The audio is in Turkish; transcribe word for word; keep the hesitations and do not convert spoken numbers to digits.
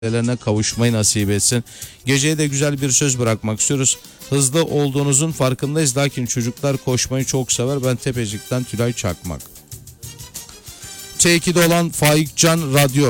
Lerine kavuşmayı nasip etsin. Geceye de güzel bir söz bırakmak istiyoruz. Hızlı olduğunuzun farkındayız. Lakin çocuklar koşmayı çok sever. Ben Tepecik'ten Tülay Çakmak. T iki'de olan Faik Can Radyo.